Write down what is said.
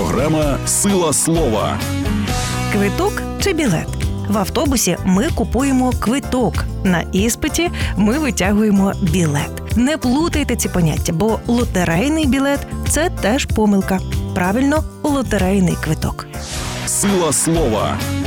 Програма «Сила слова». Квиток чи білет? В автобусі ми купуємо квиток. На іспиті ми витягуємо білет. Не плутайте ці поняття, бо лотерейний білет – це теж помилка. Правильно, лотерейний квиток. «Сила слова».